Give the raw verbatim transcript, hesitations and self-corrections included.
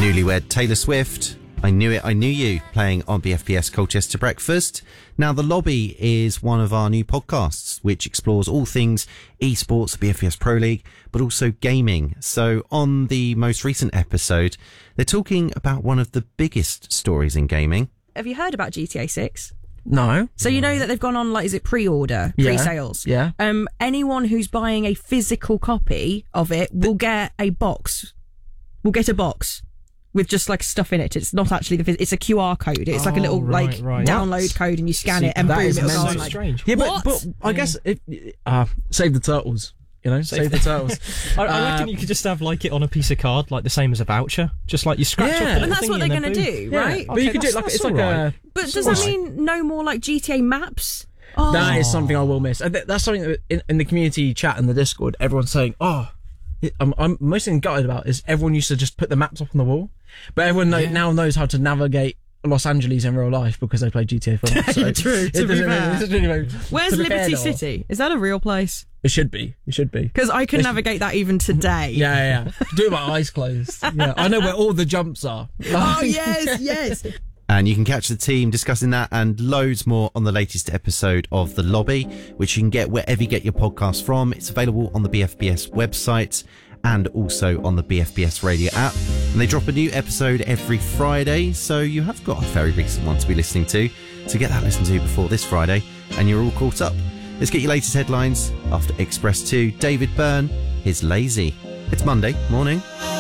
Newlywed Taylor Swift, I Knew It, I Knew You, playing on B F P S Colchester Breakfast. Now, The Lobby is one of our new podcasts, which explores all things esports, B F P S Pro League, but also gaming. So on the most recent episode, they're talking about one of the biggest stories in gaming. Have you heard about G T A six? No. So you know that they've gone on, like, is it pre-order, Yeah. pre-sales? Yeah. Um, anyone who's buying a physical copy of it will get a box. Will get a box with just like stuff in it. It's not actually the. It's a Q R code. It's like a Oh, little right, like right. download What? code, and you scan See, it, and that boom, is it'll mental. go so on, like, strange. Yeah, but, What? but I guess if uh, save the turtles. You know, save, Save the turtles. I, I Uh, reckon you could just have like it on a piece of card, like the same as a voucher. Just like you scratch Yeah. off the And that's thingy what they're and going then to boom. do, right? But you Okay, could do it that's- like that's it's like all right. a. But it's does all that right. mean no more like G T A maps? Oh, That is something I will miss. And th- That's something that in, in the community chat and the Discord, everyone's saying, "Oh, it, I'm, I'm mostly gutted about is everyone used to just put the maps up on the wall, but everyone know, Yeah. now knows how to navigate Los Angeles in real life because they play G T A four. So True, it to be doesn't fair. really- it doesn't really- where's to be fair, Liberty though, City? Is that a real place? It should be. It should be. Because I can It's- navigate that even today. Yeah, yeah. yeah. Do it with my eyes closed. Yeah, I know where all the jumps are. Oh yes, yes. And you can catch the team discussing that and loads more on the latest episode of The Lobby, which you can get wherever you get your podcast from. It's available on the B F B S website and also on the B F B S radio app. And they drop a new episode every Friday, so you have got a very recent one to be listening to. So get that listened to before this Friday, and you're all caught up. Let's get your latest headlines after Express two. David Byrne is lazy. It's Monday morning.